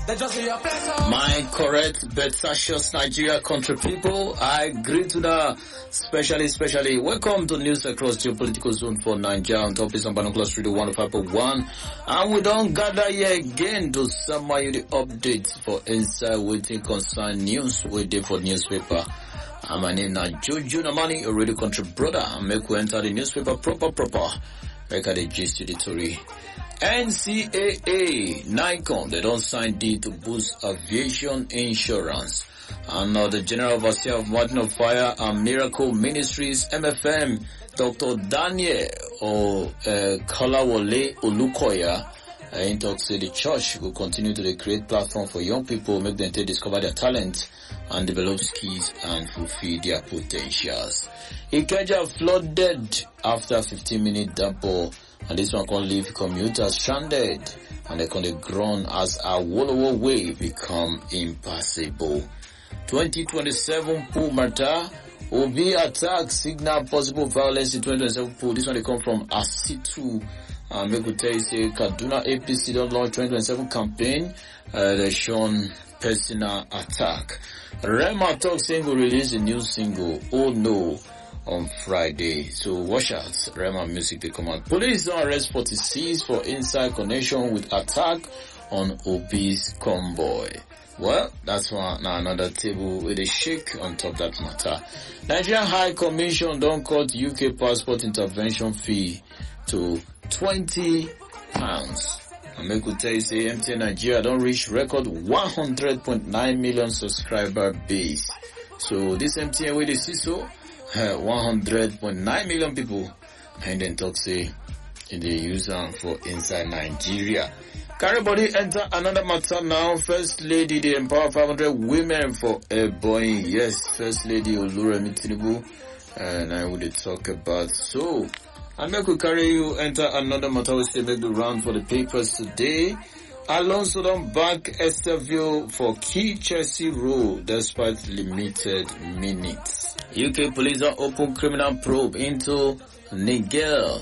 My correct Betsacious Nigeria country people, I greet to the specially welcome to news across geopolitical zone for Nigeria on top is on Binoculars Radio 105.1, and we don't gather here again to summary you the updates for inside waiting concern news waiting for newspaper. And my name is Jojo Namani, a radio country brother, and make we enter the newspaper proper. Make the gist to the story. NCAA, Nikon, they don't sign deal to boost aviation insurance. And the General Overseer of Mountain of Fire and Miracle Ministries, MFM, Dr. Daniel Kalawole Olukoya, in talk say the church will continue to create platform for young people, make them discover their talent and develop skills and fulfill their potentials. Ikeja flooded after 15-minute downpour, and this one can leave commuters stranded, and they can groan as a Wolowo way become impassable. 2027 pool matter, Obi attack signal possible violence in 2027 pool. This one they come from Asitu. Make we tell you say Kaduna APC don't launch 2027 campaign. They shown personal attack. Rema talk saying will release a new single, Oh No, on Friday. So watch out, Rema Music they come out. Police don't arrest 46 for inside connection with attack on Obi's convoy. Well, that's one now another table with a shake on top that matter. Nigerian High Commission don't cut UK passport intervention fee to £20. And make we tell you say MTN Nigeria don't reach record 100.9 million subscriber base. So this MTN way they see so 100.9 million people, and then talk say they use them for inside Nigeria. Caribody enter another matter now. First Lady, they empower 500 women for a Boeing. Yes, First Lady Oluremi Tinubu, and I would talk about so. And make we carry you enter another matter. We still make the round for the papers today. Alonso don't back Esterville for key Chelsea role despite limited minutes. UK police are open criminal probe into Nigel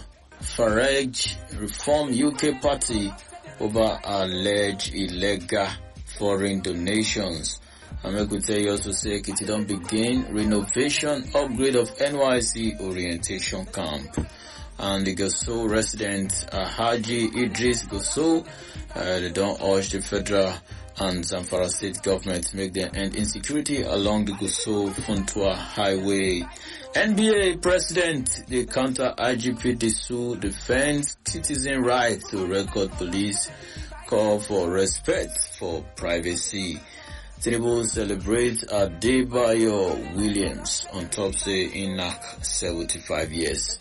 Farage Reform UK Party over alleged illegal foreign donations. And we could tell you also say it don't begin renovation upgrade of NYC orientation camp. And the Goso resident Haji Idris Goso, they don't urge the federal and Zamfara state government to make their end insecurity along the Goso Funtua highway. NBA president, the counter IGP Disu defends citizen right to record police, call for respect for privacy. Tinubu celebrates Adebayo Williams on top say INAC 75 years.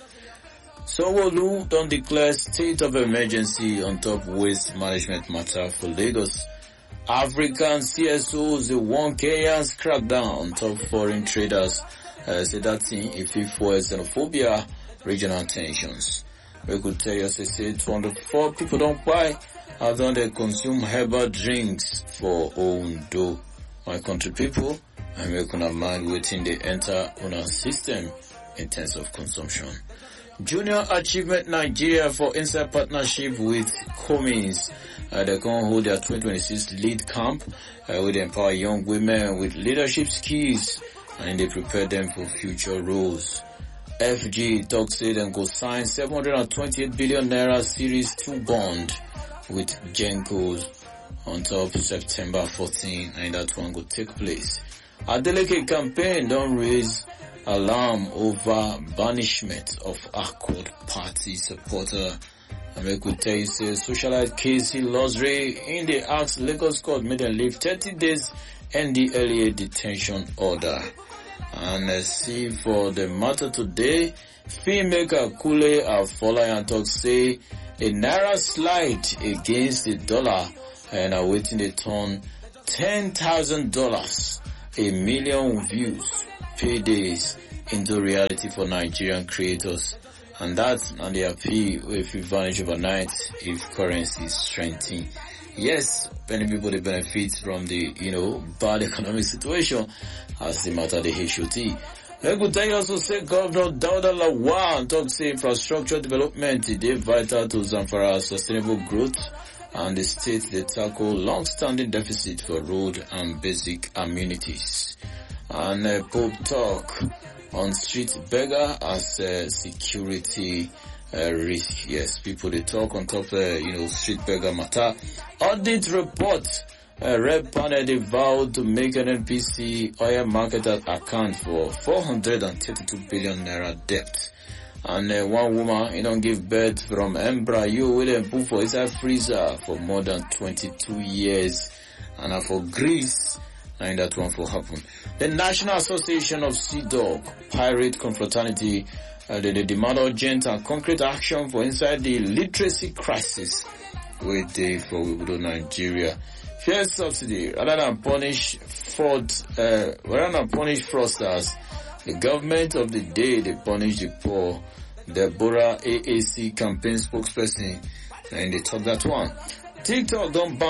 Sanwo-Olu don't declare state of emergency on top waste management matter for Lagos. African CSOs, the one Kenyans crackdown on top foreign traders. Say that thing if it for xenophobia, regional tensions. We could tell you, say 204 people don't buy, have done they consume herbal drinks for Ondo. My country people, and we can mind waiting they enter on our system in terms of consumption. Junior Achievement Nigeria for inside partnership with Cummins. They can hold their 2026 lead camp with empower young women with leadership skills and they prepare them for future roles. FG talks say them go sign 728 billion naira series 2 bond with Gencos on top of September 14 and that one will take place. Adeleke campaign don't raise alarm over banishment of Accord Party supporter. And we could tell you say socialite Casey Losray in the ask Lagos court made them leave 30 days NDLEA detention order. And let's see for the matter today, filmmaker Kule Afolayan talk say a naira slide against the dollar and awaiting a turn $10,000, a million views, paydays into reality for Nigerian creators. And that's on the appeal if you vanish overnight if currency is strengthening. Yes, many people they benefit from the, bad economic situation as the matter the HOT. Let me tell you also say Governor Dauda Lawal talk say infrastructure development is vital to Zamfara's sustainable growth and the state they tackle long-standing deficit for road and basic amenities. And Pope talk on street beggar as security risk. Yes, people they talk on top street beggar matter. Audit report. Red panel they vowed to make NNPC oil market account for 432 billion naira debt. And one woman, don't give birth from embryo with a put for inside freezer for more than 22 years. And for Greece, and that one for happen. The National Association of Sea Dog Pirate Confraternity, they demand urgent and concrete action for inside the literacy crisis with the for Nigeria. Fuel subsidy, rather than punish fraudsters, the government of the day they punish the poor. Deborah AAC campaign spokesperson, and they talk that one. TikTok don't ban